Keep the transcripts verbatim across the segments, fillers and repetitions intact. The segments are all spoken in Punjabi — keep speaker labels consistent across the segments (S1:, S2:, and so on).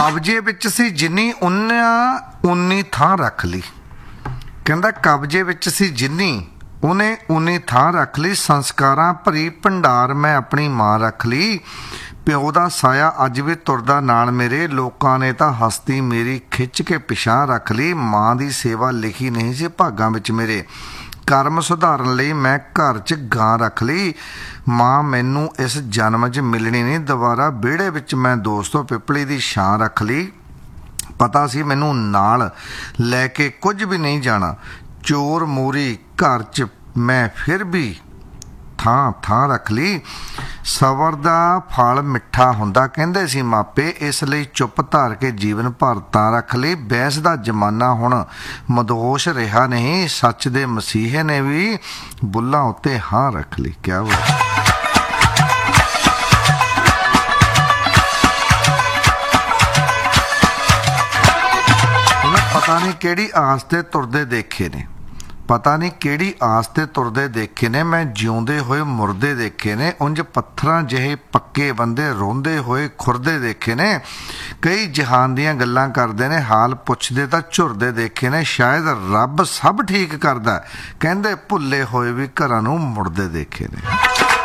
S1: कब्जे विच सी जिन्नी उन्हें उन्नी थां रख ली। कहंदा कब्जे विच सी जिन्नी उन्हें उन्नी थां रख ली। संस्कारां भरी भंडार मैं अपनी मां रख ली। प्यो दा साया अज भी तुरदा नाल मेरे, लोकां ने तां हस्ती मेरी खिच के पिछां रख ली। मां दी सेवा लिखी नहीं सी भागां विच मेरे, कर्म सुधारन लई मैं घर च गां रख ली। मां मैनू इस जन्म च मिलनी नहीं दोबारा, विहड़े विच मैं दोस्तों पिपली दी छां रख ली। पता सी मैनू नाल लैके कुछ भी नहीं जाना, चोर मोरी घर च मैं फिर भी थां थां रख ली। सबर दा फल मिठा हुंदा कहंदे सी मापे, इसलिए चुप धार के जीवन भर तां रख ली। बहस दा जमाना हुण मदहोश रहा नहीं, सच दे मसीहे ने भी बुल्लां उत्ते हां रख ली। क्या बात। पता नहीं केड़ी आस ते तुरदे देखे ने, पता नहीं केड़ी आस ते तुरदे देखे ने, मैं जिउंदे होए मुरदे देखे ने। उंज पत्थरां जिहे पक्के बंदे रोंदे होए खुरदे देखे ने। कई जहान दियां गल्लां करदे ने, हाल पुछदे तां झुरदे देखे ने। शायद रब सब ठीक करदा, कहंदे भुल्ले होए भी घरां नूं मुड़दे देखे ने।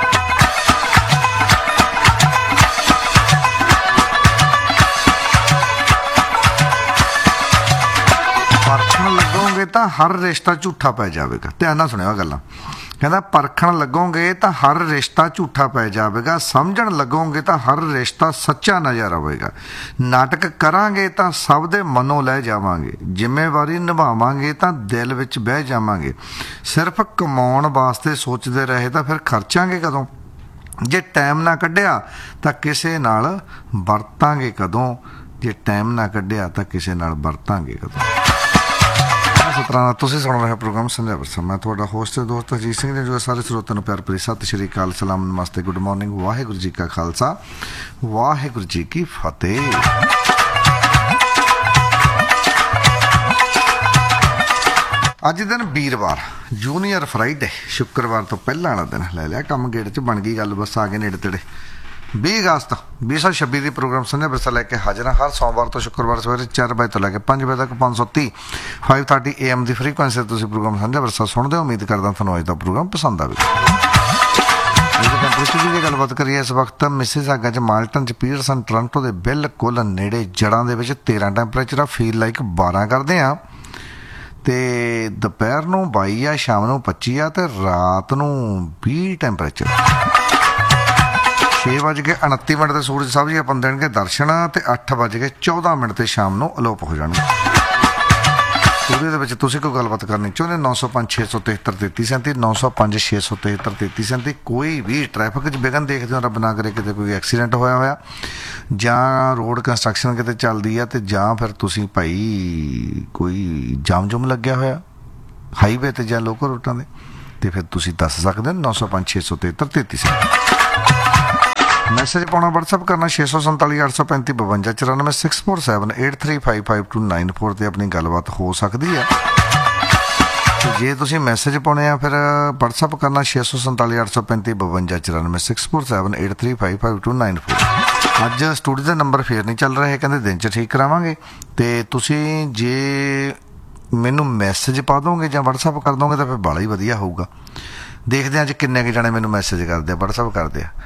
S1: परखण लगोगे तो हर रिश्ता झूठा पै जाएगा। ध्यान नाल सुणिओ गल्लां। कहंदा परखण लगोगे तो हर रिश्ता झूठा पै जाएगा, समझण लगोगे तो हर रिश्ता सच्चा नज़र आवेगा। नाटक करांगे तो सब दे मनों लै जावांगे, जिम्मेवारी निभावांगे तो दिल विच बह जावांगे। सिर्फ कमाउण वास्ते सोचदे रहे तो फिर खर्चांगे कदों, जे टाइम ना कढिया तो किसे नाल वरतांगे कदों, जे टाइम ना कढिया तो किसे नाल वरतांगे कदों। इस तरह तुसीं सुण रहे प्रोग्राम संध्या वर्षा, मैं तुहाडा होस्ट दोस्त अजीत सिंह ने, जो सारे श्रोतिਆਂ ਨੂੰ प्यार भरी सत श्री अकाल, सलाम, नमस्ते, गुड मॉर्निंग, वाहिगुरू जी का खालसा, वाहिगुरू जी की फतेह। अज दिन वीरवार, जूनीयर फ्राइडे, शुक्रवार तो पहला वाला दिन ले लिया कम गेड़ च, बन गई गल, बस आ गए नेड़े तेड़े। बीस अगस्त बीस सौ छब्बी की प्रोग्राम संध्या वर्षा लैके हाजिर है हर सोमवार तो शुक्रवार सवेरे चार बजे तो लैके पाँच बजे तक पाँच सौ तीह फाइव थर्टी ए एम की फ्रीकुएंसी तुम प्रोग्राम संध्या वर्षा सुनते हो। उम्मीद करदा तुहानूं अज दा प्रोग्राम पसंद आवे। टैंपरेचर की गलबात करिए इस वक्त मिसिसागा च, माल्टन च, पीटरसन, टोरंटो के बिल्कुल नेड़े, जड़ां दे विच तेरह टैंपरेचर आ, फील लाइक बारह करते हैं। तो दोपहर नूं बाई आ, शाम नूं पच्ची आ, तो रात नूं बीस टैंपरेचर। छे बज के उनती मिनट से सूरज साहब जी अपन देंगे दर्शन, तो अठ बज के चौदह मिनट से शाम को अलोप हो जाएंगे। स्टूडियो के कोई गलबात करनी चाहते नौ सौ पाँच छे सौ तिहत्तर तेती सैंती नौ सौ पाँच छे सौ तिहत्तर तेती सैंती। कोई भी ट्रैफिक विघन देखते हो, रब ना करे कितने कोई एक्सीडेंट होया होया जां रोड कंस्ट्रक्शन कितने चलती है, तो जां फिर तुसीं भाई कोई जाम जुम लग्या होया हाईवे ते जां लोकल रूटां दे, तो फिर तुसीं दस सकदे नौ सौ पाँच छे सौ तिहत्तर तेती सैंती। मैसेज पाना वट्सअप करना छे सौ संताली अठ सौ पैंती बवंजा चौरानवे six four seven eight three five five to nine four पर अपनी गलबात हो सकती है। तो जे तुसीं मैसेज पाने आ फिर वट्सअप करना छे सौ संताली अठ सौ पैंती बवंजा चौरानवे six four seven eight three five five to nine four. A studio के नंबर फिर नहीं चल रहे, कहते दिन च ठीक करावांगे। तो तुसीं जे मैनू मैसेज पा दोगे या वट्सअप कर दोगे तो फिर बड़ा ही वधिया होऊगा। देखते हैं अज किन्ने के जाने मैनू मैसेज करते वट्सअप करते हैं।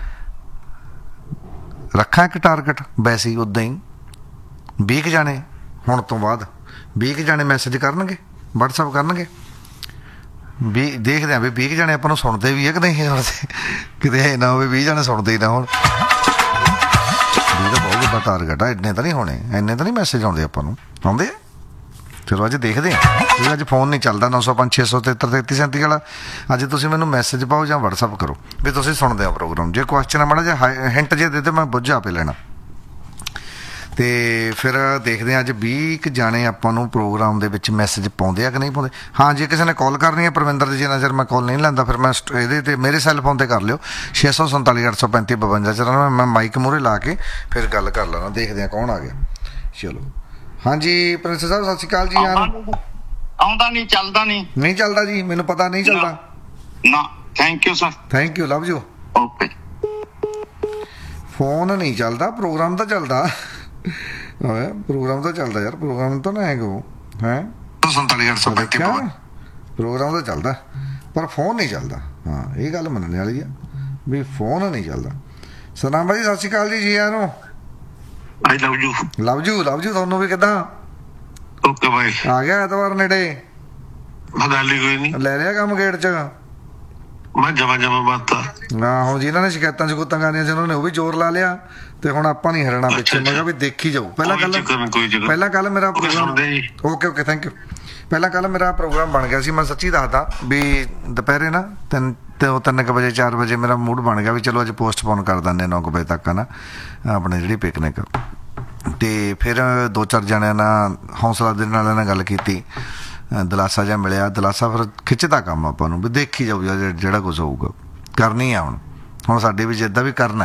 S1: रखा एक टारगेट वैसे ही उदा ही बीस जाने हुण तो बाद बीस जाने मैसेज करनगे वट्सअप करनगे। भी देखते हैं भी बीस जाने अपन सुनते भी है कि नहीं सुनते, कितने ना हो बीस जाने सुनते ही ना हो। भी तो बहुत बड़ा टारगेट है, इन्ने तो नहीं होने, इन्ने तो नहीं मैसेज आते अपन आते। चलो अज देखते हैं, अज फोन नहीं चलता नौ सौ पाँच छे सौ तिहत्तर तेती सैंती वाला। अज तुम मैनू मैसेज पाओ या वट्सअप करो भी तुम सुनते हो प्रोग्राम। जो क्वेश्चन है माड़ा जिहा हिंट जे दे दे मैं बुझ आपे लेना। तो फिर देखते हैं अज बीस जाने आपां प्रोग्राम के मैसेज पाते कि नहीं पाते। हाँ जी किसी ने कॉल करनी है परविंदर जी, जिन्ना चर मैं कॉल नहीं लैंदा फिर मैं ये मेरे सैलफोन पर कर लियो छे सौ संताली अठ सौ पैंती बवंजा चौरानवे। मैं माइक मूहरे ला के फिर गल कर लेना, देखते हैं कौन आ गया। चलो हाँ जी प्रिंस साहब सत श्री अकाल जी।
S2: आउंदा नहीं चलदा नहीं
S1: नहीं चलदा जी, मैनू पता नहीं चलदा
S2: ना। Thank you sir,
S1: thank you, love you.
S2: Okay.
S1: Phone नहीं चलदा, प्रोग्राम तो चलदा। ਓਏ ਪ੍ਰੋਗਰਾਮ ਤਾਂ ਚੱਲਦਾ ਯਾਰ, ਪ੍ਰੋਗਰਾਮ ਤਾਂ ਨਾ ਹੈਗਾ ਉਹ ਹੈ
S2: ਸੰਤਾਲੀ ਅੱਠ ਸੌ ਪੈਂਤੀ
S1: ਦੇਖਿਆ ਪ੍ਰੋਗਰਾਮ ਤਾਂ ਚੱਲਦਾ ਪਰ ਫੋਨ ਨਹੀਂ ਚੱਲਦਾ। ਹਾਂ ਇਹ ਗੱਲ ਮੰਨਣ ਵਾਲੀ ਆ ਵੀ ਫੋਨ ਨਹੀਂ ਚੱਲਦਾ। ਸਤਨਾਮ ਭਾਈ ਸਤਿ ਸ਼੍ਰੀ ਅਕਾਲ ਜੀ, ਜੀ ਆਇਆਂ ਨੂੰ।
S2: ਆਈ love you.
S1: Love you love you ਤੁਹਾਨੂੰ ਵੀ। ਕਿੱਦਾਂ
S2: ਓਕੇ ਬਾਈ।
S1: ਆ ਗਿਆ ਐਤਵਾਰ ਨੇੜੇ,
S2: ਮਦਾਲੀ ਕੋਈ ਨਹੀਂ
S1: ਲੈ ਲਿਆ ਕੰਮ ਗੇਟ 'ਚ।
S2: ਮੈਂ ਜਮਾ ਜਮਾ ਬਾਤਾ
S1: ਨਾ ਹੁਣ ਜਿਨ੍ਹਾਂ ਨੇ ਸ਼ਿਕਾਇਤਾਂ ਸ਼ਿਕੂਤਾਂ ਕਰਨੀਆਂ ਸੀ ਉਹਨਾਂ ਨੇ ਉਹ ਵੀ ਜ਼ੋਰ ਲਾ ਲਿਆ ਤੇ ਹੁਣ ਆਪਾਂ ਨਹੀਂ ਹਰਣਾ ਪਿੱਛੇ। ਮੈਂ ਕਿਹਾ ਵੀ ਦੇਖੀ ਜਾਓ। ਪਹਿਲਾਂ ਕੱਲ ਪਹਿਲਾਂ ਕੱਲ ਮੇਰਾ programme okay okay thank you. ਪਹਿਲਾਂ ਕੱਲ ਮੇਰਾ ਪ੍ਰੋਗਰਾਮ ਬਣ ਗਿਆ ਸੀ, ਮੈਂ ਸੱਚੀ ਦੱਸਦਾ ਵੀ ਦੁਪਹਿਰੇ ਨਾ ਤਿੰਨ ਤੇ ਉਹ ਤਿੰਨ ਕੁ ਵਜੇ ਚਾਰ ਵਜੇ ਮੇਰਾ ਮੂਡ ਬਣ ਗਿਆ ਵੀ ਚਲੋ ਅੱਜ ਪੋਸਟਪੋਨ ਕਰ ਦਿੰਦੇ ਨੌ ਕੁ ਵਜੇ ਤੱਕ ਨਾ ਆਪਣੇ ਜਿਹੜੀ ਪਿਕਨਿਕ। ਤੇ ਫਿਰ ਦੋ ਚਾਰ ਜਣਿਆਂ ਨਾਲ ਹੌਸਲਾ ਦੇਣ ਵਾਲਿਆਂ ਨਾਲ ਗੱਲ ਕੀਤੀ, ਦਲਾਸਾ ਜਿਹਾ ਮਿਲਿਆ। ਦਲਾਸਾ ਫਿਰ ਖਿੱਚਦਾ ਕੰਮ ਆਪਾਂ ਨੂੰ ਵੀ ਦੇਖੀ ਜਾਊ ਜਿਹੜਾ ਕੁਛ ਹੋਊਗਾ ਕਰਨੀ ਆ। ਹੁਣ ਹੁਣ ਸਾਡੀ ਵੀ ਜਿੱਦਾਂ ਵੀ ਕਰਨਾ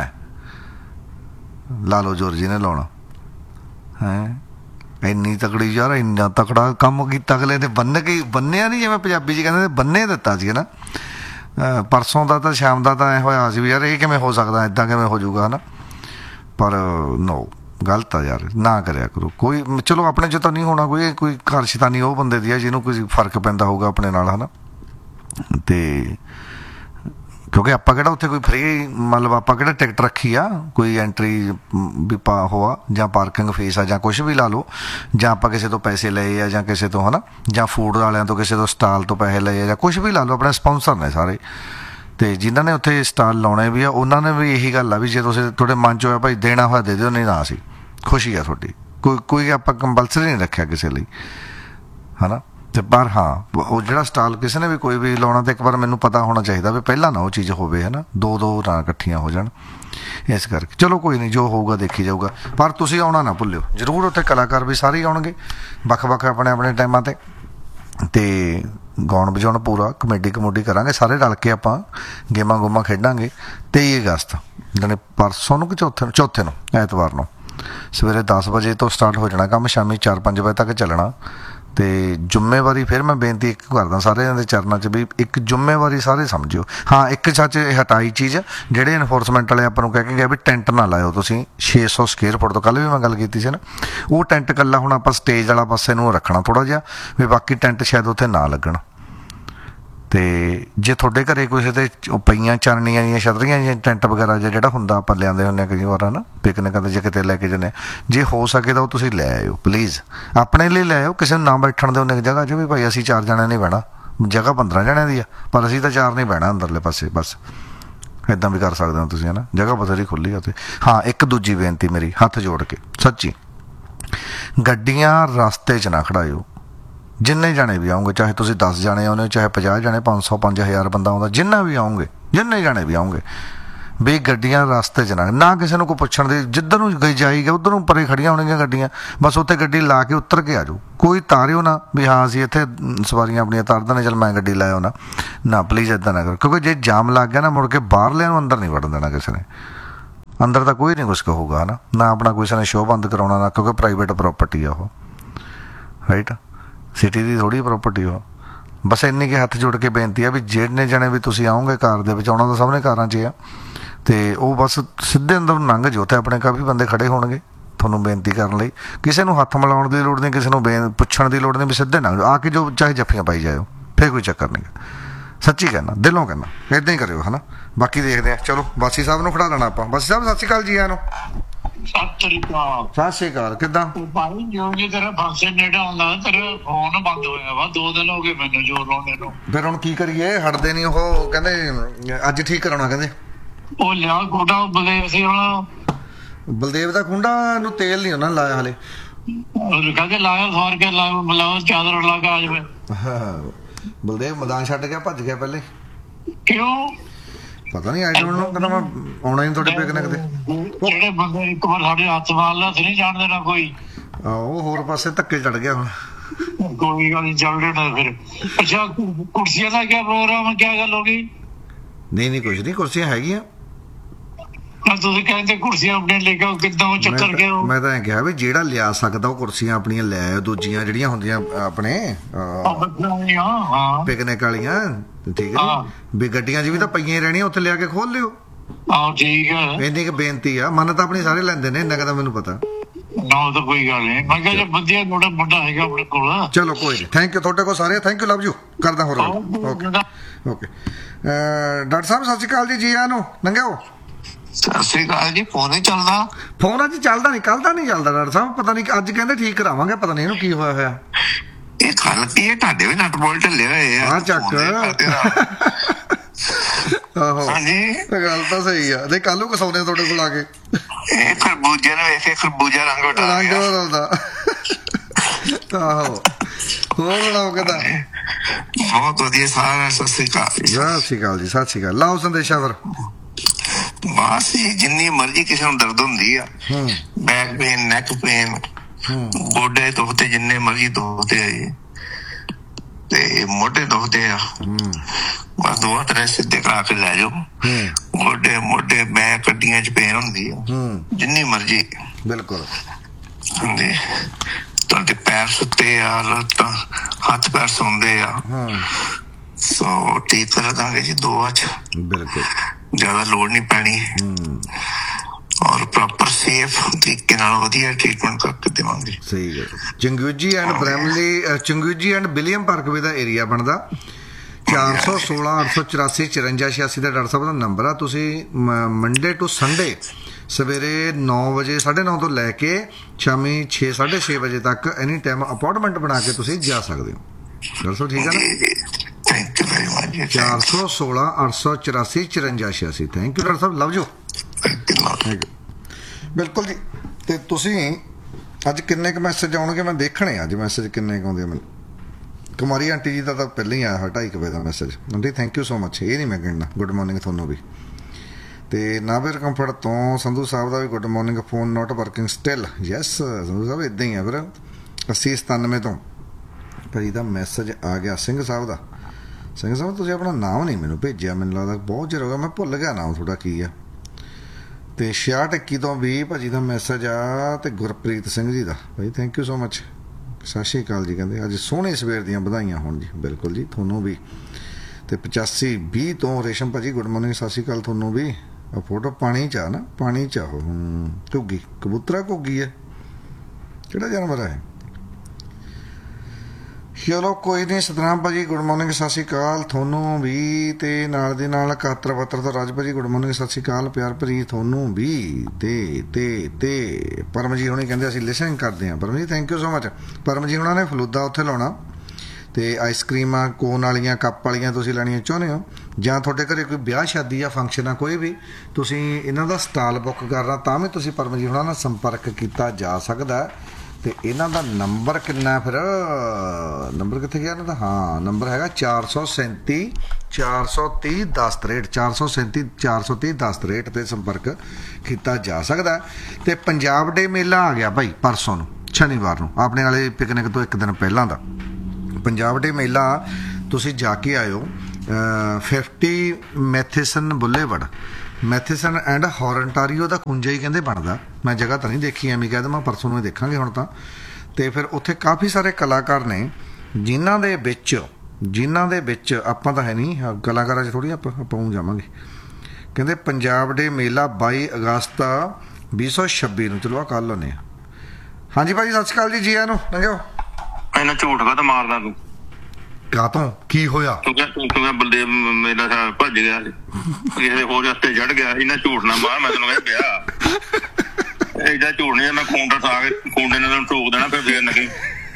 S1: ਲਾ ਲਓ ਜ਼ੋਰ ਜੀ ਨੇ ਲਾਉਣਾ ਹੈ। ਇੰਨੀ ਤਕੜੀ ਯਾਰ, ਇੰਨਾ ਤਕੜਾ ਕੰਮ ਕੀਤਾ ਅਗਲੇ ਨੇ। ਬੰਨ ਕੇ ਬੰਨਿਆ ਨਹੀਂ, ਜਿਵੇਂ ਪੰਜਾਬੀ 'ਚ ਕਹਿੰਦੇ ਬੰਨੇ ਦਿੱਤਾ ਸੀ ਨਾ। ਪਰਸੋਂ ਦਾ ਤਾਂ ਸ਼ਾਮ ਦਾ ਤਾਂ ਐ ਹੋਇਆ ਸੀ ਵੀ ਯਾਰ ਇਹ ਕਿਵੇਂ ਹੋ ਸਕਦਾ, ਇੱਦਾਂ ਕਿਵੇਂ ਹੋ ਜਾਊਗਾ ਹੈ ਨਾ। ਪਰ ਨੋ ਗਲਤ ਆ ਯਾਰ, ਨਾ ਕਰਿਆ ਕਰੋ। ਕੋਈ ਚਲੋ ਆਪਣੇ 'ਚ ਤਾਂ ਨਹੀਂ ਹੋਣਾ ਕੋਈ ਕੋਈ ਘਰ ਸ਼ੈਤਾਨੀ ਉਹ ਬੰਦੇ ਦੀ ਆ ਜਿਹਨੂੰ ਕੋਈ ਫਰਕ ਪੈਂਦਾ ਹੋਊਗਾ ਆਪਣੇ ਨਾਲ ਹੈ ਨਾ। ਅਤੇ ਕਿਉਂਕਿ ਆਪਾਂ ਕਿਹੜਾ ਉੱਥੇ ਕੋਈ ਫਰੀ ਮਤਲਬ ਆਪਾਂ ਕਿਹੜਾ ਟਿਕਟ ਰੱਖੀ ਆ, ਕੋਈ ਐਂਟਰੀ ਵੀ ਪਾ ਹੋਆ ਜਾਂ ਪਾਰਕਿੰਗ ਫੀਸ ਆ ਜਾਂ ਕੁਛ ਵੀ ਲਾ ਲਓ, ਜਾਂ ਆਪਾਂ ਕਿਸੇ ਤੋਂ ਪੈਸੇ ਲਏ ਆ ਜਾਂ ਕਿਸੇ ਤੋਂ ਹੈ ਨਾ, ਜਾਂ ਫੂਡ ਵਾਲਿਆਂ ਤੋਂ ਕਿਸੇ ਤੋਂ ਸਟਾਲ ਤੋਂ ਪੈਸੇ ਲਏ ਆ ਜਾਂ ਕੁਛ ਵੀ ਲਾ ਲਓ। ਆਪਣੇ ਸਪੋਂਸਰ ਨੇ ਸਾਰੇ, ਅਤੇ ਜਿਨ੍ਹਾਂ ਨੇ ਉੱਥੇ ਸਟਾਲ ਲਾਉਣੇ ਵੀ ਆ ਉਹਨਾਂ ਨੇ ਵੀ ਇਹੀ ਗੱਲ ਆ ਵੀ ਜੇ ਤੁਸੀਂ ਤੁਹਾਡੇ ਮਨ 'ਚ ਹੋਇਆ ਭਾਈ ਦੇਣਾ ਹੋਇਆ ਦੇ ਦਿਓ, ਨਹੀਂ ਨਾ ਸੀ ਖੁਸ਼ੀ ਆ ਤੁਹਾਡੀ। ਕੋਈ ਕੋਈ ਆਪਾਂ ਕੰਪਲਸਰੀ ਨਹੀਂ ਰੱਖਿਆ ਕਿਸੇ ਲਈ ਹੈ ਨਾ। ਅਤੇ ਪਰ ਹਾਂ ਉਹ ਜਿਹੜਾ ਸਟਾਲ ਕਿਸੇ ਨੇ ਵੀ ਕੋਈ ਵੀ ਲਾਉਣਾ ਤਾਂ ਇੱਕ ਵਾਰ ਮੈਨੂੰ ਪਤਾ ਹੋਣਾ ਚਾਹੀਦਾ ਵੀ ਪਹਿਲਾਂ ਨਾ ਉਹ ਚੀਜ਼ ਹੋਵੇ ਹੈ ਨਾ, ਦੋ ਦੋ ਨਾ ਇਕੱਠੀਆਂ ਹੋ ਜਾਣ। ਇਸ ਕਰਕੇ ਚਲੋ ਕੋਈ ਨਹੀਂ, ਜੋ ਹੋਊਗਾ ਦੇਖੀ ਜਾਊਗਾ। ਪਰ ਤੁਸੀਂ ਆਉਣਾ ਨਾ ਭੁੱਲਿਓ ਜ਼ਰੂਰ। ਉੱਥੇ ਕਲਾਕਾਰ ਵੀ ਸਾਰੇ ਆਉਣਗੇ ਵੱਖ ਵੱਖ ਆਪਣੇ ਆਪਣੇ ਟਾਈਮਾਂ 'ਤੇ, ਅਤੇ ਗਾਉਣ ਵਜਾਉਣ ਪੂਰਾ ਕਮੇਡੀ ਕਮੂਡੀ ਕਰਾਂਗੇ ਸਾਰੇ ਰਲ ਕੇ। ਆਪਾਂ ਗੇਮਾਂ ਗੂਮਾਂ ਖੇਡਾਂਗੇ। ਤੇਈ ਅਗਸਤ ਜਾਣੀ ਪਰਸੋਂ ਨੂੰ ਕਿ ਚੌਥੇ ਨੂੰ ਚੌਥੇ ਨੂੰ ਐਤਵਾਰ ਨੂੰ ਸਵੇਰੇ ਦਸ ਵਜੇ ਤੋਂ ਸਟਾਰਟ ਹੋ ਜਾਣਾ ਕੰਮ, ਸ਼ਾਮੀ ਚਾਰ ਪੰਜ ਵਜੇ ਤੱਕ ਚੱਲਣਾ। ਅਤੇ ਜ਼ਿੰਮੇਵਾਰੀ ਫਿਰ ਮੈਂ ਬੇਨਤੀ ਇੱਕ ਕਰਦਾ ਸਾਰਿਆਂ ਦੇ ਚਰਨਾਂ 'ਚ ਵੀ ਇੱਕ ਜ਼ਿੰਮੇਵਾਰੀ ਸਾਰੇ ਸਮਝਿਓ। ਹਾਂ ਇੱਕ ਸੱਚ ਇਹ ਹਟਾਈ ਚੀਜ਼, ਜਿਹੜੇ ਇਨਫੋਰਸਮੈਂਟ ਵਾਲੇ ਆਪਾਂ ਨੂੰ ਕਹਿ ਕੇ ਗਏ ਵੀ ਟੈਂਟ ਨਾ ਲਾਇਓ ਤੁਸੀਂ ਛੇ ਸੌ ਸਕੁਅਰ ਫੁੱਟ ਤੋਂ, ਕੱਲ੍ਹ ਵੀ ਮੈਂ ਗੱਲ ਕੀਤੀ ਸੀ ਨਾ। ਉਹ ਟੈਂਟ ਇਕੱਲਾ ਹੁਣ ਆਪਾਂ ਸਟੇਜ ਵਾਲਾ ਪਾਸੇ ਨੂੰ ਰੱਖਣਾ ਥੋੜ੍ਹਾ ਜਿਹਾ ਵੀ ਬਾਕੀ ਟੈਂਟ ਸ਼ਾਇਦ ਉੱਥੇ ਨਾ ਲੱਗਣ। ਅਤੇ ਜੇ ਤੁਹਾਡੇ ਘਰੇ ਕਿਸੇ ਦੇ ਪਈਆਂ ਚਾਨਣੀਆਂ ਜਾਂ ਛਤਰੀਆਂ ਜਾਂ ਟੈਂਟ ਵਗੈਰਾ ਜਾਂ ਜਿਹੜਾ ਹੁੰਦਾ ਆਪਾਂ ਲਿਆਉਂਦੇ ਹੁੰਦੇ ਹਾਂ ਕਈ ਵਾਰ ਹੈ ਨਾ ਪਿਕਨਿਕਾਂ 'ਤੇ ਜੇ ਕਿਤੇ ਲੈ ਕੇ ਜਾਂਦੇ, ਜੇ ਹੋ ਸਕੇ ਤਾਂ ਉਹ ਤੁਸੀਂ ਲੈ ਆਇਓ ਪਲੀਜ਼। ਆਪਣੇ ਲਈ ਲੈ ਆਇਓ, ਕਿਸੇ ਨੂੰ ਨਾ ਬੈਠਣ ਦਿਓ ਉਹਨੇ ਜਗ੍ਹਾ 'ਚ ਵੀ ਭਾਈ ਅਸੀਂ ਚਾਰ ਜਣਿਆਂ ਨਹੀਂ ਬਹਿਣਾ, ਜਗ੍ਹਾ ਪੰਦਰਾਂ ਜਣਿਆਂ ਦੀ ਆ ਪਰ ਅਸੀਂ ਤਾਂ ਚਾਰ ਨਹੀਂ ਬਹਿਣਾ ਅੰਦਰਲੇ ਪਾਸੇ ਬਸ। ਇੱਦਾਂ ਵੀ ਕਰ ਸਕਦੇ ਹੋ ਤੁਸੀਂ ਹੈ ਨਾ, ਜਗ੍ਹਾ ਬਥੇਰੀ ਖੁੱਲ੍ਹੀ ਆ ਉੱਥੇ। ਹਾਂ ਇੱਕ ਦੂਜੀ ਬੇਨਤੀ ਮੇਰੀ ਹੱਥ ਜੋੜ ਕੇ ਸੱਚੀ, ਗੱਡੀਆਂ ਰਸਤੇ 'ਚ ਨਾ ਖੜਾਇਓ। ਜਿੰਨੇ ਜਾਣੇ ਵੀ ਆਉਂਗੇ, ਚਾਹੇ ਤੁਸੀਂ ਦਸ ਜਾਣੇ ਆਉਂਦੇ ਹੋ, ਚਾਹੇ ਪੰਜਾਹ ਜਾਣੇ, ਪੰਜ ਸੌ ਪੰਜ ਹਜ਼ਾਰ ਬੰਦਾ ਆਉਂਦਾ, ਜਿੰਨਾ ਵੀ ਆਉਂਗੇ ਜਿੰਨੇ ਜਾਣੇ ਵੀ ਆਉਂਗੇ ਵੀ ਗੱਡੀਆਂ ਰਸਤੇ 'ਚ ਨਾ ਨਾ ਕਿਸੇ ਨੂੰ ਕੋਈ ਪੁੱਛਣ ਦੀ। ਜਿੱਧਰ ਨੂੰ ਗਈ ਜਾਈਗਾ ਉੱਧਰ ਨੂੰ ਪਰੇ ਖੜੀਆਂ ਹੋਣਗੀਆਂ ਗੱਡੀਆਂ, ਬਸ ਉੱਥੇ ਗੱਡੀ ਲਾ ਕੇ ਉੱਤਰ ਕੇ ਆ ਜਾਓ। ਕੋਈ ਤਾਰਿਓ ਨਾ ਵੀ ਹਾਂ ਅਸੀਂ ਇੱਥੇ ਸਵਾਰੀਆਂ ਆਪਣੀਆਂ ਤਾਰਦੇ ਨੇ ਚੱਲ ਮੈਂ ਗੱਡੀ ਲਾਇਆ ਹੋਣਾ, ਨਾ ਪਲੀਜ਼ ਇੱਦਾਂ ਨਾ ਕਰੋ। ਕਿਉਂਕਿ ਜੇ ਜਾਮ ਲੱਗ ਗਿਆ ਨਾ ਮੁੜ ਕੇ ਬਾਹਰਲਿਆਂ ਨੂੰ ਅੰਦਰ ਨਹੀਂ ਵੜਨ ਦੇਣਾ ਕਿਸੇ ਨੇ। ਅੰਦਰ ਤਾਂ ਕੋਈ ਨਹੀਂ ਕੁਛ ਕਹੂਗਾ ਹੈ ਨਾ, ਨਾ ਆਪਣਾ ਕਿਸੇ ਨੇ ਸ਼ੋਅ ਬੰਦ ਕਰਾਉਣਾ ਨਾ, ਕਿਉਂਕਿ ਪ੍ਰਾਈਵੇਟ ਪ੍ਰੋਪਰਟੀ ਆ ਉਹ, ਰਾਈਟ। ਸਿਟੀ ਦੀ ਥੋੜ੍ਹੀ ਪ੍ਰੋਪਰਟੀ ਉਹ। ਬਸ ਇੰਨੀ ਕਿ ਹੱਥ ਜੋੜ ਕੇ ਬੇਨਤੀ ਆ ਵੀ ਜਿਹੜੇ ਜਣੇ ਵੀ ਤੁਸੀਂ ਆਓਗੇ ਕਾਰ ਦੇ ਵਿੱਚ, ਆਉਣਾ ਤਾਂ ਸਭ ਨੇ ਕਾਰਾਂ 'ਚ ਆ, ਅਤੇ ਉਹ ਬਸ ਸਿੱਧੇ ਅੰਦਰ ਲੰਘ ਜਾਓ। ਅਤੇ ਆਪਣੇ ਕਾਫੀ ਬੰਦੇ ਖੜ੍ਹੇ ਹੋਣਗੇ ਤੁਹਾਨੂੰ ਬੇਨਤੀ ਕਰਨ ਲਈ। ਕਿਸੇ ਨੂੰ ਹੱਥ ਮਿਲਾਉਣ ਦੀ ਲੋੜ ਨਹੀਂ, ਕਿਸੇ ਨੂੰ ਬੇ ਪੁੱਛਣ ਦੀ ਲੋੜ ਨਹੀਂ, ਵੀ ਸਿੱਧੇ ਲੰਘ ਜਾਓ ਆ ਕੇ, ਜੋ ਚਾਹੇ ਜੱਫੀਆਂ ਪਾਈ ਜਾਇਓ, ਫਿਰ ਕੋਈ ਚੱਕਰ ਨਹੀਂ। ਸੱਚੀ ਕਹਿਣਾ, ਦਿਲੋਂ ਕਹਿਣਾ, ਇੱਦਾਂ ਹੀ ਕਰਿਓ ਹੈ ਨਾ। ਬਾਕੀ ਦੇਖਦੇ ਹਾਂ। ਚਲੋ ਬਾਸੀ ਸਾਹਿਬ ਨੂੰ ਖੜਾ ਲੈਣਾ ਆਪਾਂ। ਬਾਸੀ ਸਾਹਿਬ ਸਤਿ ਸ਼੍ਰੀ ਅਕਾਲ ਜੀ ਆਇਆਂ ਨੂੰ।
S2: ਸਤਿ ਸ੍ਰੀ ਅਕਾਲ।
S1: ਸਤਿ ਸ਼੍ਰੀ ਅਕਾਲ। ਕਿੱਦਾਂ
S2: ਭਾਈ ਜੋ ਜੀ ਤੇਰਾ ਫੰਕਸ਼ਨ ਨੇੜੇ ਆਉਂਦਾ ਤੇਰਾ ਫੋਨ ਬੰਦ ਹੋਇਆ ਵਾ, ਦੋ ਦਿਨ ਹੋ ਗਏ ਮੈਨੂੰ ਜੋਰ ਲਾਉਂਦੇ ਨੂੰ।
S1: ਫਿਰ ਹੁਣ ਕੀ ਕਰੀਏ, ਹਟਦੇ ਨਹੀਂ ਉਹ। ਕਹਿੰਦੇ ਅੱਜ ਠੀਕ ਕਰਾਉਣਾ ਕਹਿੰਦੇ।
S2: ਉਹ ਲਿਆ ਗੋਡਾ ਬਲਦੇਵ ਸੀ ਹੁਣ।
S1: ਬਲਦੇਵ ਦਾ ਖੁੰਡਾ ਨੂੰ ਤੇਲ ਨਹੀਂ ਉਹਨਾਂ ਲਾਇਆ ਹਾਲੇ।
S2: ਕਹਿੰਦੇ ਲਾਇਆ ਸੌ ਰੁਪਏ ਲਾਓ ਲਾਓ ਚਾਦਰ ਲਾ ਕੇ ਆ ਜਾਵੇ।
S1: ਬਲਦੇਵ ਮੈਦਾਨ ਛੱਡ ਗਿਆ, ਭੱਜ ਗਿਆ ਪਹਿਲੇ।
S2: ਕਿਉਂ
S1: ਪਤਾ ਨਹੀਂ, ਆਈ ਡੋਂਟ ਨੋ। ਕਹਿੰਦਾ ਮੈਂ ਆਉਣਾ ਹੀ ਤੁਹਾਡੇ ਪਿਕਨਿਕ ਤੇ।
S2: ਜਿਹੜੇ ਬੰਦੇ ਇੱਕ ਵਾਰ ਸਾਡੇ ਹੱਥ ਮਾਰ ਲਿਆ ਸੀ ਨਹੀਂ ਜਾਣ ਦੇਣਾ ਕੋਈ।
S1: ਆਹੋ ਹੋਰ ਪਾਸੇ ਧੱਕੇ ਚੜ ਗਿਆ ਹੁਣ।
S2: ਕੋਈ ਗੱਲ ਨਹੀਂ ਚੱਲ ਰਿਹਾ ਫਿਰ। ਅੱਛਾ ਕੁਰਸੀਆਂ ਦਾ ਕੀ ਪ੍ਰੋਗਰਾਮ, ਕੀ ਗੱਲ ਹੋ ਗਈ?
S1: ਨਹੀਂ ਨਹੀਂ ਕੁਛ ਨਹੀਂ, ਕੁਰਸੀਆਂ ਹੈਗੀਆਂ।
S2: ਤੁਸੀਂ ਕਹਿੰਦੇ ਕੁਰਸੀਆਂ ਆਪਣੇ ਲੈ ਕੇ ਕਿੱਦਾਂ ਉਹ ਚੱਕਰ ਗਿਆ?
S1: ਮੈਂ ਤਾਂ ਐਂ ਕਿਹਾ ਵੀ ਜਿਹੜਾ ਲਿਆ ਸਕਦਾ ਉਹ ਕੁਰਸੀਆਂ ਆਪਣੀਆਂ ਲੈ ਆਓ, ਦੂਜੀਆਂ ਜਿਹੜੀਆਂ ਹੁੰਦੀਆਂ ਆਪਣੇ ਪਿਕਨਿਕ ਵਾਲੀਆਂ, ਠੀਕ ਹੈ ਵੀ ਗੱਡੀਆਂ 'ਚ ਵੀ ਤਾਂ ਪਈਆਂ ਹੀ ਰਹਿਣੀਆਂ, ਉੱਥੇ ਲਿਆ ਕੇ ਖੋਲ ਲਿਓ।
S2: ਆਹੋ ਠੀਕ ਹੈ।
S1: ਇੰਨੀ ਕੁ ਬੇਨਤੀ ਆ, ਮੰਨ ਤਾਂ ਆਪਣੀ ਸਾਰੇ ਲੈਂਦੇ ਨੇ, ਇੰਨਾ ਕੁ ਤਾਂ ਮੈਨੂੰ ਪਤਾ।
S2: ਨਾ ਉਹ ਤਾਂ ਕੋਈ ਗੱਲ ਨਹੀਂ। ਮੈਂ ਕਿਹਾ ਜੇ ਵਧੀਆ ਤੁਹਾਡਾ ਮੁੰਡਾ ਹੈਗਾ ਆਪਣੇ ਕੋਲ।
S1: ਚਲੋ ਕੋਈ ਨਹੀਂ, ਥੈਂਕ ਯੂ ਤੁਹਾਡੇ ਕੋਲ ਸਾਰੇ, ਥੈਂਕ ਯੂ, ਲਵ ਯੂ, ਕਰਦਾ ਹੋਰ। ਓਕੇ ਓਕੇ ਡਾਕਟਰ ਸਾਹਿਬ ਸਤਿ ਸ਼੍ਰੀ ਅਕਾਲ ਜੀ, ਜੀ ਆਇਆਂ ਨੂੰ। ਨੰਗਿਓ
S2: ਸਤਿ ਸ੍ਰੀ ਅਕਾਲ ਜੀ। ਫੋਨ ਹੀ ਚੱਲਦਾ?
S1: ਫੋਨ ਅੱਜ ਚੱਲਦਾ ਨਹੀਂ, ਕੱਲ ਦਾ ਨਹੀਂ ਚੱਲਦਾ ਡਾਕਟਰ ਸਾਹਿਬ, ਪਤਾ ਨਹੀਂ ਅੱਜ ਕਹਿੰਦੇ ਠੀਕ ਕਰਾਵਾਂਗੇ, ਪਤਾ ਨਹੀਂ ਇਹਨੂੰ ਕੀ ਹੋਇਆ ਹੋਇਆ।
S2: ਇਹ ਗੱਲ ਕੀ ਹੈ, ਤੁਹਾਡੇ ਵੀ ਨਟ ਬੋਲ ਢਿੱਲੇ ਹੋਏ ਆ।
S1: ਹਾਂ ਚੱਕ ਆਹੋ
S2: ਹਾਂਜੀ
S1: ਗੱਲ ਤਾਂ ਸਹੀ ਆ। ਦੇ ਕੱਲ ਨੂੰ ਕਸਾਉਨੇ ਤੁਹਾਡੇ ਕੋਲ ਆ ਕੇ।
S2: ਇਹ ਖਰਬੂਜੇ ਨੂੰ ਵੇਖ ਕੇ ਖਰਬੂਜਾ ਰੰਗ ਉਠਾ
S1: ਰੰਗ ਬਦਲਦਾ। ਆਹੋ ਹੋਰ ਸੁਣਾਓ ਕਿੱਦਾਂ?
S2: ਬਹੁਤ ਵਧੀਆ ਸਾਰਾ। ਸਤਿ ਸ੍ਰੀ ਅਕਾਲ।
S1: ਸਤਿ ਸ਼੍ਰੀ ਅਕਾਲ ਜੀ, ਸਤਿ ਸ਼੍ਰੀ ਅਕਾਲ। ਲਾਓ ਸੰਦੇਸ਼ਾ ਫਿਰ।
S2: ਬਸ ਜਿੰਨੀ ਮਰਜ਼ੀ ਕਿਸੇ ਨੂੰ ਦਰਦ ਹੁੰਦੀ ਆ, ਬੈਕ ਪੇਨ, ਨੈਕ ਪੇਨ, ਗੋਡੇ ਦੁਖਦੇ, ਜਿੰਨੇ ਮਰਜ਼ੀ ਦੁਖਦੇ ਆ ਜੀ, ਤੇ ਮੋਢੇ ਦੁਖਦੇ ਆ, ਬਸ ਦੋ ਤਰ੍ਹਾਂ ਸਿੱਧੇ ਕਰਾ ਕੇ ਲੈ ਜਾਓ। ਗੋਡੇ ਮੋਢੇ ਬੈਕ ਅੱਡੀਆਂ ਚ ਪੇਨ ਹੁੰਦੀ ਆ, ਜਿੰਨੀ ਮਰਜ਼ੀ।
S1: ਬਿਲਕੁਲ
S2: ਹਾਂਜੀ ਤੁਹਾਡੇ ਪੈਰ ਸੁੱਤੇ ਆ, ਲੱਤਾਂ ਹੱਥ ਪੈਰ ਸੌਂਦੇ ਆ, ਸੋ ਠੀਕ ਕਰ ਦਾਂਗੇ ਜੀ ਦੋਵਾਂ ਚ।
S1: ਬਿਲਕੁਲ
S2: ਜ਼ਿਆਦਾ ਲੋੜ ਨਹੀਂ ਪੈਣੀ, ਔਰ ਪ੍ਰੋਪਰ ਸੇਫ ਤਰੀਕੇ ਨਾਲ ਵਧੀਆ ਟ੍ਰੀਟਮੈਂਟ ਕਰਕੇ ਦੇਵਾਂਗੇ।
S1: ਸਹੀ ਹੈ। ਚੰਗੂਜੀ and Bramley, ਚੰਗੂਜੀ and William Parkway the area ਬਣਦਾ। ਚਾਰ ਸੌ ਸੋਲਾਂ ਅੱਠ ਸੌ ਚੁਰਾਸੀ ਚੁਰੰਜਾ ਛਿਆਸੀ ਦਾ ਡਾਕਟਰ ਸਾਹਿਬ ਦਾ ਨੰਬਰ ਆ। ਤੁਸੀਂ ਮੰਡੇ ਟੂ ਸੰਡੇ ਸਵੇਰੇ ਨੌ ਵਜੇ ਸਾਢੇ ਨੌ ਤੋਂ ਲੈ ਕੇ ਸ਼ਾਮੀ ਛੇ ਸਾਢੇ ਛੇ ਵਜੇ ਤੱਕ ਐਨੀ ਟਾਈਮ ਅਪਾਇੰਟਮੈਂਟ ਬਣਾ ਕੇ ਤੁਸੀਂ ਜਾ ਸਕਦੇ ਹੋ। ਡਾਕਟਰ ਸਾਹਿਬ ਠੀਕ ਹੈ ਨਾ?
S2: Thank you very much.
S1: ਚਾਰ ਸੌ ਸੋਲਾਂ ਅੱਠ ਸੌ ਚੁਰਾਸੀ ਚੁਰੰਜਾ ਛਿਆਸੀ। Thank you doctor Sahib, love you. ਬਿਲਕੁਲ ਜੀ। ਤੇ ਤੁਸੀਂ ਅੱਜ ਕਿੰਨੇ ਕੁ ਮੈਸੇਜ ਆਉਣਗੇ ਮੈਂ ਦੇਖਣੇ, ਅੱਜ ਮੈਸੇਜ ਕਿੰਨੇ ਕੁ ਆਉਂਦੇ ਆ ਮੈਨੂੰ। ਕੁਮਾਰੀ ਆਂਟੀ ਜੀ ਦਾ ਤਾਂ ਪਹਿਲਾਂ ਹੀ ਆਇਆ ਢਾਈ ਕੁ ਵਜੇ ਦਾ message. Aunty thank you so much, ਇਹ ਨਹੀਂ ਮੈਂ ਕਹਿਣਾ। ਗੁੱਡ ਮਾਰਨਿੰਗ ਤੁਹਾਨੂੰ ਵੀ। ਤੇ ਨਾਬਰ ਕੰਫਰਟ ਤੋਂ ਸੰਧੂ ਸਾਹਿਬ ਦਾ ਵੀ good morning. Phone not working still. Yes Sandhu ਸਾਹਿਬ ਇੱਦਾਂ ਹੀ ਆ ਫਿਰ। ਅੱਸੀ ਸਤਾਨਵੇਂ ਤੋਂ ਭਾਈ ਦਾ ਮੈਸੇਜ ਆ ਗਿਆ। ਸਿੰਘ ਸਾਹਿਬ ਦਾ। ਸਿੰਘ ਸਾਹਿਬ ਤੁਸੀਂ ਆਪਣਾ ਨਾਮ ਨਹੀਂ ਮੈਨੂੰ ਭੇਜਿਆ, ਮੈਨੂੰ ਲੱਗਦਾ ਬਹੁਤ ਚਿਰ ਹੋ ਗਿਆ, ਮੈਂ ਭੁੱਲ ਗਿਆ ਨਾਮ ਤੁਹਾਡਾ ਕੀ ਆ। ਤੇ ਛਿਆਹਠ ਇੱਕੀ ਤੋਂ ਵੀ ਭਾਜੀ ਦਾ ਮੈਸੇਜ ਆ। ਤੇ ਗੁਰਪ੍ਰੀਤ ਸਿੰਘ ਜੀ ਦਾ ਭਾਈ ਥੈਂਕ ਯੂ ਸੋ ਮਚ, ਸਤਿ ਸ਼੍ਰੀ ਅਕਾਲ ਜੀ। ਕਹਿੰਦੇ ਅੱਜ ਸੋਹਣੇ ਸਵੇਰ ਦੀਆਂ ਵਧਾਈਆਂ ਹੋਣ ਜੀ। ਬਿਲਕੁਲ ਜੀ ਤੁਹਾਨੂੰ ਵੀ। ਤੇ ਪਚਾਸੀ ਵੀਹ ਤੋਂ ਰੇਸ਼ਮ ਭਾਜੀ ਗੁੱਡ ਮਾਰਨਿੰਗ, ਸਤਿ ਸ਼੍ਰੀ ਅਕਾਲ ਤੁਹਾਨੂੰ ਵੀ। ਆ ਫੋਟੋ ਪਾਣੀ ਚ ਆ ਨਾ, ਪਾਣੀ ਚ ਆਹੋ। ਹੂੰ ਘੁੱਗੀ ਕਬੂਤਰਾ ਘੁੱਗੀ ਹੈ, ਕਿਹੜਾ ਜਾਨਵਰ ਹੈ? ਚਲੋ ਕੋਈ ਨਹੀਂ। ਸਤਨਾਮ ਭਾਜੀ ਗੁੱਡ ਮਾਰਨਿੰਗ, ਸਤਿ ਸ਼੍ਰੀ ਅਕਾਲ ਤੁਹਾਨੂੰ ਵੀ। ਤੇ ਨਾਲ ਦੀ ਨਾਲ ਕਾਤਰ ਪੱਤਰ ਤੋਂ ਰਾਜ ਭਾਜੀ ਗੁੱਡ ਮਾਰਨਿੰਗ, ਸਤਿ ਸ਼੍ਰੀ ਅਕਾਲ ਪਿਆਰ ਭਰੀ ਤੁਹਾਨੂੰ ਵੀ। ਤੇ ਤੇ ਤੇ ਪਰਮ ਜੀ ਹੁਣੇ ਕਹਿੰਦੇ ਅਸੀਂ ਲਿਸਨਿੰਗ ਕਰਦੇ ਹਾਂ। ਪਰਮ ਜੀ ਥੈਂਕ ਯੂ ਸੋ ਮਚ। ਪਰਮ ਜੀ ਹੁਣਾਂ ਨੇ ਫਲੂਦਾ ਉੱਥੇ ਲਾਉਣਾ, ਤੇ ਆਈਸਕ੍ਰੀਮਾਂ ਕੋਨ ਵਾਲੀਆਂ ਕੱਪ ਵਾਲੀਆਂ ਤੁਸੀਂ ਲੈਣੀਆਂ ਚਾਹੁੰਦੇ ਹੋ, ਜਾਂ ਤੁਹਾਡੇ ਘਰੇ ਕੋਈ ਵਿਆਹ ਸ਼ਾਦੀ ਜਾਂ ਫੰਕਸ਼ਨ ਆ ਕੋਈ ਵੀ, ਤੁਸੀਂ ਇਹਨਾਂ ਦਾ ਸਟਾਲ ਬੁੱਕ ਕਰਨਾ ਤਾਂ ਵੀ ਤੁਸੀਂ ਪਰਮ ਜੀ ਹੁਣਾਂ ਨਾਲ ਸੰਪਰਕ ਕੀਤਾ ਜਾ ਸਕਦਾ। ਤੇ ਇਹਨਾਂ ਦਾ ਨੰਬਰ ਕਿੰਨਾ ਫਿਰ? ਨੰਬਰ ਕਿੱਥੇ ਗਿਆ ਇਹਨਾਂ ਦਾ? ਹਾਂ ਨੰਬਰ ਹੈਗਾ ਚਾਰ ਸੌ ਸੈਂਤੀ ਚਾਰ ਸੌ ਤੀਹ ਦਸ ਤਰੇਹਠ। ਚਾਰ ਸੌ ਸੈਂਤੀ ਚਾਰ ਸੌ ਤੀਹ ਦਸ ਤਰੇਹਠ 'ਤੇ ਸੰਪਰਕ ਕੀਤਾ ਜਾ ਸਕਦਾ। ਤੇ ਪੰਜਾਬ ਡੇ ਮੇਲਾ ਆ ਗਿਆ ਭਾਈ ਪਰਸੋਂ ਨੂੰ, ਸ਼ਨੀਵਾਰ ਨੂੰ, ਆਪਣੇ ਵਾਲੇ ਪਿਕਨਿਕ ਤੋਂ ਇੱਕ ਦਿਨ ਪਹਿਲਾਂ ਦਾ ਪੰਜਾਬ ਡੇ ਮੇਲਾ। ਤੁਸੀਂ ਜਾ ਕੇ ਆਇਓ। ਫਿਫਟੀ ਮੈਥੇਸਨ ਬੁੱਲੇਵਰਡ, ਮੈਥੇਸਨ ਐਂਡ ਹੌਰਨਟਾਰੀਓ ਦਾ ਕੁੰਜਾ ਹੀ ਕਹਿੰਦੇ ਬਣਦਾ। ਮੈਂ ਜਗ੍ਹਾ ਤਾਂ ਨਹੀਂ ਦੇਖੀ, ਐਵੇਂ ਕਹਿ ਦੇਵਾਂ, ਪਰਸੋਂ ਨੂੰ ਦੇਖਾਂਗੇ ਹੁਣ ਤਾਂ। ਤੇ ਫਿਰ ਉੱਥੇ ਕਾਫੀ ਸਾਰੇ ਕਲਾਕਾਰ ਨੇ ਜਿਨ੍ਹਾਂ ਦੇ ਵਿੱਚ ਜਿਨ੍ਹਾਂ ਦੇ ਵਿੱਚ ਆਪਾਂ ਤਾਂ ਹੈ ਨਹੀਂ ਕਲਾਕਾਰਾਂ 'ਚ ਥੋੜ੍ਹੀ ਆਪਾਂ ਆਪਾਂ ਨੂੰ ਜਾਵਾਂਗੇ। ਕਹਿੰਦੇ ਪੰਜਾਬ ਡੇ ਮੇਲਾ ਬਾਈ ਅਗਸਤ ਵੀਹ ਸੌ ਛੱਬੀ ਨੂੰ। ਚਲੋ ਆ ਕੱਲ੍ਹ ਆਉਂਦੇ ਆ। ਹਾਂਜੀ ਭਾਜੀ ਸਤਿ ਸ਼੍ਰੀ ਅਕਾਲ ਜੀ, ਜੀ ਆਇਆਂ ਨੂੰ। ਲੰਘਿਓ
S3: ਇਹਨਾਂ ਝੂਠ ਕਾ ਤਾਂ ਮਾਰਦਾ ਤੂੰ?
S1: ਕਾਹਤੋਂ ਕੀ ਹੋਇਆ?
S3: ਤੂੰ ਕਿਹਾ ਤੂੰ ਕਿਹਾ ਬਲਦੇਵ ਮੇਲਾ ਸਾਹਿਬ ਭੱਜ ਗਿਆ, ਕਿਸੇ ਦੇ ਹੋਰ ਰਸਤੇ ਚੜ ਗਿਆ। ਇਹਨਾਂ ਝੂਠ ਨਾ ਮਾਰ, ਮੈਂ ਤੈਨੂੰ ਕਿਹਾ ਵਿਆਹ ਏਡਾ ਝੂਠ ਨਹੀਂ। ਮੈਂ ਖੂੰਡਾ ਖਾ ਕੇ ਖੂੰਡੇ ਨੇ ਤੈਨੂੰ ਠੋਕ ਦੇਣਾ, ਫਿਰ ਫੇਰ ਲੱਗੇ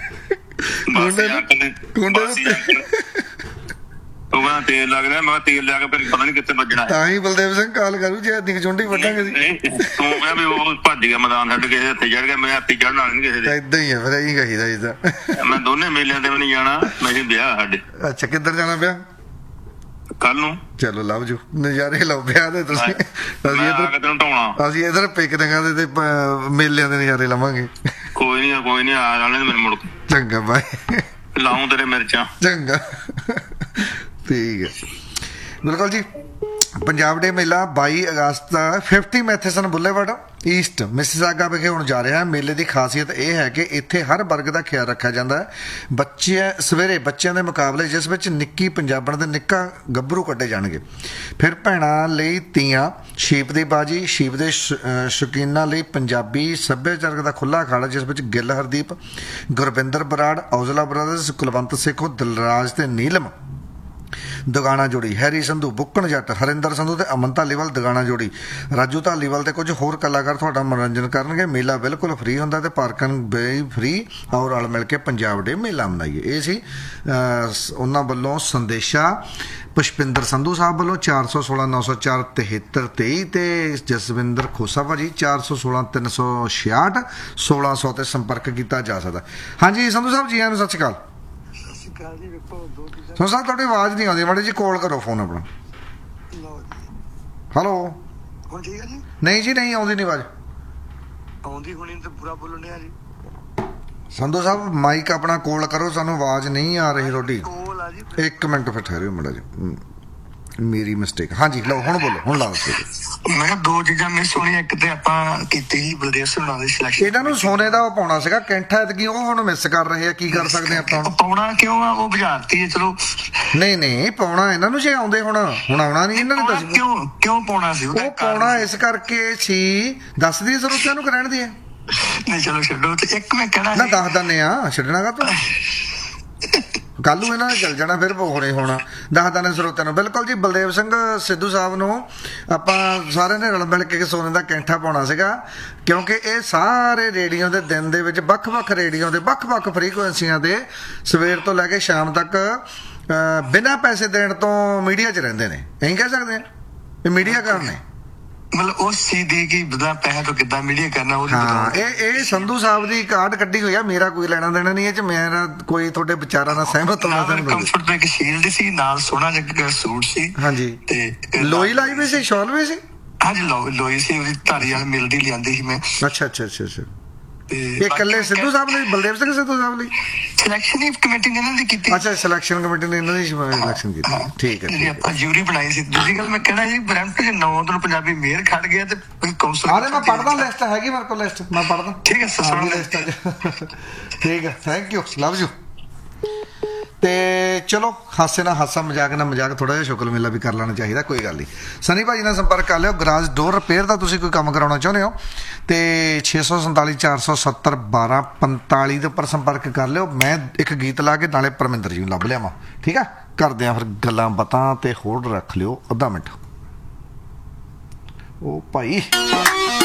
S3: ਤੂੰ ਕਹਿੰਦਾ ਤੇਲ ਲੱਗ ਰਿਹਾ। ਮੈਂ ਤੇਲ ਲਿਆ ਕੇ ਫਿਰ ਪਤਾ ਨੀ ਕਿੱਥੇ ਵੱਜਣਾ।
S1: ਤਾਂ ਹੀ ਬਲਦੇਵ ਸਿੰਘ ਕਾਲ ਕਰੂ ਜੇ ਅੱਧੀ ਚੁੰਡੀ ਵੱਢਾਂਗੇ।
S3: ਤੂੰ ਕਿਹਾ ਵੀ ਉਹ ਭੱਜ ਗਿਆ ਮੈਦਾਨ ਛੱਡ, ਕਿਸੇ ਹੱਥੇ ਚੜ ਗਿਆ। ਮੈਂ ਹੱਥੀ ਚੜਨਾ ਨਹੀਂ ਕਿਸੇ ਦੇ।
S1: ਏਦਾਂ ਹੀ ਆ ਫਿਰ, ਇਹੀ ਕਹੀਦਾ ਇਦਾਂ।
S3: ਮੈਂ ਦੋਨੇ ਮੇਲਿਆਂ ਤੇ ਵੀ ਨਹੀਂ ਜਾਣਾ, ਮੈਂ ਵਿਆਹ ਸਾਡੇ।
S1: ਅੱਛਾ ਕਿੱਧਰ ਜਾਣਾ ਵਿਆਹ?
S3: ਕੱਲ ਨੂੰ।
S1: ਚਲੋ ਲਵ ਜੂ, ਨਜ਼ਾਰੇ ਲਓ ਵਿਆਹ ਦੇ ਤੁਸੀਂ। ਅਸੀਂ ਇਧਰ ਅਸੀਂ ਇਧਰ ਪਿਕਨਿਕਾਂ ਦੇ ਤੇ ਮੇਲਿਆਂ ਦੇ ਨਜ਼ਾਰੇ ਲਵਾਂਗੇ।
S3: ਕੋਈ ਨੀ ਕੋਈ ਨੀ ਆ ਜਾਣੇ ਮੈਨੂੰ ਮੁੜ।
S1: ਚੰਗਾ ਬਾਈ,
S3: ਲਾਉਂ ਤੇਰੇ ਮਿਰਚਾਂ।
S1: ਚੰਗਾ ਠੀਕ ਹੈ। ਬਿਲਕੁਲ ਜੀ। ਪੰਜਾਬ ਡੇ ਮੇਲਾ ਬਾਈ ਅਗਸਤ ਫਿਫਟੀ ਮੈਥੇਸਨ ਬੁੱਲੇਵਾਰਡ ਈਸਟ ਮਿਸਿਸਾਗਾ ਵਿਖੇ ਹੁਣ ਜਾ ਰਿਹਾ ਹੈ। ਮੇਲੇ ਦੀ ਖਾਸੀਅਤ ਇਹ ਹੈ ਕਿ ਇੱਥੇ ਹਰ ਵਰਗ ਦਾ ਖਿਆਲ ਰੱਖਿਆ ਜਾਂਦਾ ਹੈ। ਬੱਚੇ ਸਵੇਰੇ ਬੱਚਿਆਂ ਦੇ ਮੁਕਾਬਲੇ ਜਿਸ ਵਿੱਚ ਨਿੱਕੀ ਪੰਜਾਬਣ ਦੇ ਨਿੱਕਾ ਗੱਭਰੂ ਕੱਢੇ ਜਾਣਗੇ। ਫਿਰ ਭੈਣਾਂ ਲਈ ਤੀਆਂ, ਸ਼ੀਪ ਦੀ ਬਾਜੀ, ਸ਼ੀਪ ਦੇ ਸ਼ੌਕੀਨਾਂ ਲਈ ਪੰਜਾਬੀ ਸੱਭਿਆਚਾਰਕ ਦਾ ਖੁੱਲ੍ਹਾ ਅਖਾੜਾ ਜਿਸ ਵਿੱਚ ਗਿੱਲ ਹਰਦੀਪ, ਗੁਰਵਿੰਦਰ ਬਰਾੜ, ਔਜਲਾ ਬ੍ਰਦਰਜ਼, ਕੁਲਵੰਤ ਸਿੱਖੋ, ਦਿਲਰਾਜ ਤੇ ਨੀਲਮ ਦੁਗਾਣਾ ਜੋੜੀ, ਹੈਰੀ ਸੰਧੂ, ਬੁੱਕਣ ਜੱਟ, ਹਰਿੰਦਰ ਸੰਧੂ ਤੇ ਅਮਨ ਧਾਲੀਵਾਲ ਦੁਗਾਣਾ ਜੋੜੀ, ਰਾਜੂ ਧਾਲੀਵਾਲ ਤੇ ਕੁਝ ਹੋਰ ਕਲਾਕਾਰ ਤੁਹਾਡਾ ਮਨੋਰੰਜਨ ਕਰਨਗੇ। ਮੇਲਾ ਬਿਲਕੁਲ ਫ੍ਰੀ ਹੁੰਦਾ ਤੇ ਪਾਰਕਿੰਗ ਵੀ ਫ੍ਰੀ। ਆਓ ਰਲ ਮਿਲ ਕੇ ਪੰਜਾਬ ਡੇ ਮੇਲਾ ਮਨਾਈਏ। ਇਹ ਸੀ ਉਹਨਾਂ ਵੱਲੋਂ ਸੰਦੇਸ਼ਾ ਪੁਸ਼ਪਿੰਦਰ ਸੰਧੂ ਸਾਹਿਬ ਵੱਲੋਂ। ਚਾਰ ਸੌ ਸੋਲਾਂ ਨੌ ਸੌ ਚਾਰ ਤਿਹੱਤਰ ਤੇਈ ਤੇ ਜਸਵਿੰਦਰ ਖੋਸਾ ਭਾਜੀ ਚਾਰ ਸੌ ਸੋਲਾਂ ਤਿੰਨ ਸੌ ਛਿਆਹਠ ਸੋਲਾਂ ਸੌ ਤੇ ਸੰਪਰਕ ਕੀਤਾ ਜਾ ਸਕਦਾ। ਹਾਂਜੀ ਸੰਧੂ ਸਾਹਿਬ ਜੀ ਆਇਆਂ ਨੂੰ ਸਤਿ ਸ਼੍ਰੀ ਅਕਾਲ। ਸੰਧੂ ਸਾਹਿਬ ਤੁਹਾਡੀ ਆਵਾਜ਼ ਨਹੀਂ ਆਉਂਦੀ, ਮਾੜੀ ਜੀ ਕੋਲ ਕਰੋ ਫੋਨ ਆਪਣਾ। ਹੈਲੋ
S4: ਹੁਣ ਠੀਕ ਹੈ ਜੀ?
S1: ਨਹੀਂ ਜੀ ਨਹੀਂ ਆਉਂਦੀ ਨਹੀਂ ਆਵਾਜ਼।
S4: ਆਉਂਦੀ ਹੁਣੀ ਤੇ ਪੂਰਾ ਬੋਲਣ ਡਿਆ ਜੀ।
S1: ਸੰਧੂ ਸਾਹਿਬ ਮਾਈਕ ਆਪਣਾ ਕੋਲ ਕਰੋ, ਸਾਨੂੰ ਆਵਾਜ਼ ਨਹੀਂ ਆ ਰਹੀ ਤੁਹਾਡੀ।
S4: ਕੋਲ ਆ ਜੀ।
S1: ਇੱਕ ਮਿੰਟ ਫਿਰ ਠਹਿਰਿਓ ਮਾੜਾ ਜੀ, ਮੇਰੀ ਮਿਸਟੇਕ। ਹਾਂਜੀ ਲਓ ਹੁਣ ਬੋਲੋ, ਹੁਣ ਲਾ ਦਿਓ।
S4: ਮੈਂ ਕਿਹਾ ਦੋ ਚੀਜ਼ਾਂ ਮਿਸ ਹੋਣੀਆਂ। ਇੱਕ ਤੇ ਆਪਾਂ ਕੀਤੀ ਸੀ ਬਲਦੇਵ ਸਿੰਘ ਨਾਲ ਦੀ ਸਿਲੈਕਸ਼ਨ।
S1: ਇਹਨਾਂ ਨੂੰ ਸੋਨੇ ਦਾ ਉਹ ਪਾਉਣਾ ਸੀਗਾ ਕੈਂਠਾ, ਐਤਕੀ ਉਹ ਹੁਣ ਮਿਸ ਕਰ ਰਹੇ ਆ। ਕੀ ਕਰ ਸਕਦੇ ਆਪਾਂ?
S4: ਪਾਉਣਾ ਕਿਉਂ ਆ? ਉਹ ਬੁਝਾਰਤੀ ਹੈ। ਚਲੋ
S1: ਨਹੀਂ ਨਹੀਂ ਪਾਉਣਾ ਇਹਨਾਂ ਨੂੰ ਜੇ ਆਉਂਦੇ ਹੁਣ ਹੁਣ ਆਉਣਾ ਨਹੀਂ ਇਹਨਾਂ ਨੇ ਦੱਸ।
S4: ਕਿਉਂ ਕਿਉਂ ਪਾਉਣਾ ਸੀ?
S1: ਉਹ ਪਾਉਣਾ ਇਸ ਕਰਕੇ ਸੀ, ਦੱਸਦੀ ਸਰੋਤਿਆਂ ਨੂੰ ਰਹਿਣ ਦੀ ਹੈ।
S4: ਨਹੀਂ ਚਲੋ ਛੱਡੋ। ਤੇ ਇੱਕ ਮੈਂ ਕਹਿਣਾ
S1: ਨਾ ਦੱਸ ਦਿੰਦੇ ਆ, ਛੱਡਣਾ ਕਾ ਤੂੰ ਕੱਲ ਨੂੰ ਇਹਨਾਂ ਨੇ ਚੱਲ ਜਾਣਾ ਫਿਰ ਹੋਣੇ ਹੋਣਾ। ਦੱਸ ਦਿੰਦੇ ਸਰੋਤਿਆਂ ਨੂੰ। ਬਿਲਕੁਲ ਜੀ, ਬਲਦੇਵ ਸਿੰਘ ਸਿੱਧੂ ਸਾਹਿਬ ਨੂੰ ਆਪਾਂ ਸਾਰਿਆਂ ਨੇ ਰਲ ਮਿਲ ਕੇ ਸੋਨੇ ਦਾ ਕੈਂਠਾ ਪਾਉਣਾ ਸੀਗਾ, ਕਿਉਂਕਿ ਇਹ ਸਾਰੇ ਰੇਡੀਓ ਦੇ ਦਿਨ ਦੇ ਵਿੱਚ ਵੱਖ-ਵੱਖ ਰੇਡੀਓ ਦੇ ਵੱਖ-ਵੱਖ ਫ੍ਰੀਕੁਐਂਸੀਆਂ ਦੇ ਸਵੇਰ ਤੋਂ ਲੈ ਕੇ ਸ਼ਾਮ ਤੱਕ ਬਿਨਾਂ ਪੈਸੇ ਦੇਣ ਤੋਂ ਮੀਡੀਆ 'ਚ ਰਹਿੰਦੇ ਨੇ। ਇਹੀ ਕਹਿ ਸਕਦੇ ਆ ਇਹ ਮੀਡੀਆ ਕਾਰਨ ਨੇ।
S4: ਮਤਲਬ ਉਸ ਚੀਜ਼ ਦੀ ਕਿ ਬਿਨਾਂ ਪੈਸੇ ਤੋਂ ਕਿੱਦਾਂ ਮੀਡੀਆ ਕਰਨਾ ਉਹ
S1: ਹਾਂ। ਇਹ ਇਹ ਸੰਧੂ ਸਾਹਿਬ ਦੀ ਕਾਰਡ ਕੱਢੀ ਹੋਈ ਆ, ਮੇਰਾ ਕੋਈ ਲੈਣਾ ਦੇਣਾ ਨਹੀਂ ਇਹ 'ਚ। ਮੇਰਾ ਕੋਈ ਤੁਹਾਡੇ ਵਿਚਾਰਾਂ ਨਾਲ ਸਹਿਮਤ ਹੋਣਾ ਤੁਹਾਨੂੰ
S4: ਕੰਫਰਟ ਤੋਂ ਇੱਕ ਸ਼ੀਲਡ ਸੀ ਨਾਲ, ਸੋਹਣਾ ਜਿਹਾ ਸੂਟ ਸੀ।
S1: ਹਾਂਜੀ
S4: ਤੇ
S1: ਲੋਈ ਲਾਈ ਵੀ ਸੀ, ਸ਼ਾਲ ਵੀ ਸੀ।
S4: ਹਾਂਜੀ ਲੋ ਲੋਈ ਸੀ, ਉਹਦੀ ਧਾਰੀ ਵਾਲ ਮਿਲਦੀ ਲਿਆਂਦੀ ਸੀ ਮੈਂ।
S1: ਅੱਛਾ ਅੱਛਾ ਅੱਛਾ ਅੱਛਾ।
S4: ਤੇ
S1: ਇਹ ਇਕੱਲੇ ਸਿੱਧੂ ਸਾਹਿਬ ਲਈ, ਬਲਦੇਵ ਸਿੰਘ ਸਿੱਧੂ ਸਾਹਿਬ ਲਈ
S4: ਸਿਲੈਕਸ਼ਨ ਹੀ ਕਮੇਟੀ ਨੇ ਇਹਨਾਂ ਦੀ ਕੀਤੀ।
S1: ਅੱਛਾ ਸਿਲੈਕਸ਼ਨ ਕਮੇਟੀ ਨੇ ਇਹਨਾਂ ਦੀ ਸਿਲੈਕਸ਼ਨ ਕੀਤੀ। ਠੀਕ ਹੈ
S4: ਜਿਹੜੀ ਆਪਾਂ ਜੂਰੀ ਬਣਾਈ ਸੀ। ਦੂਜੀ ਗੱਲ ਮੈਂ ਕਹਿਣਾ ਜੀ, ਬਰੈਂਪਟਨ ਚ ਨੌ ਦਿਨ ਪੰਜਾਬੀ ਮੇਅਰ ਖੜ ਗਿਆ ਤੇ ਕੌਂਸਲ।
S1: ਆਰੇ ਮੈਂ ਪੜਦਾ, ਲਿਸਟ ਹੈਗੀ ਮੇਰੇ ਕੋਲ, ਲਿਸਟ ਮੈਂ ਪੜਦਾ।
S4: ਠੀਕ ਹੈ ਸਰ
S1: ਲਿਸਟ ਠੀਕ ਹੈ, ਥੈਂਕ ਯੂ, ਲਵ ਯੂ। ਤੇ ਚਲੋ ਹਾਸੇ ਨਾਲ ਹਾਸਾ, ਮਜ਼ਾਕ ਨਾਲ ਮਜ਼ਾਕ, ਥੋੜਾ ਜਿਹਾ ਸ਼ੁਕਰ ਮੇਲਾ ਵੀ ਕਰ ਲੈਣਾ ਚਾਹੀਦਾ, ਕੋਈ ਗੱਲ ਨਹੀਂ। ਸਨੀ ਭਾਜੀ ਨਾਲ ਸੰਪਰਕ ਕਰ ਲਿਓ। ਗਰਾਜ ਡੋਰ ਰਿਪੇਅਰ ਦਾ ਤੁਸੀਂ ਕੋਈ ਕੰਮ ਕਰਾਉਣਾ ਚਾਹੁੰਦੇ ਹੋ ਤੇ ਛੇ ਸੌ ਸੰਤਾਲੀ ਚਾਰ ਸੌ ਸੱਤਰ ਬਾਰਾਂ ਪੰਤਾਲੀ ਦੇ ਉੱਪਰ ਸੰਪਰਕ ਕਰ ਲਿਓ। ਮੈਂ ਇੱਕ ਗੀਤ ਲਾ ਕੇ ਨਾਲੇ ਪਰਮਿੰਦਰ ਜੀ ਨੂੰ ਲੱਭ ਲਿਆਵਾਂ। ਠੀਕ ਆ, ਕਰਦੇ ਆ ਫਿਰ ਗੱਲਾਂ ਬਾਤਾਂ ਤੇ ਹੋਲਡ ਰੱਖ ਲਿਓ ਅੱਧਾ ਮਿੰਟ। ਉਹ ਭਾਈ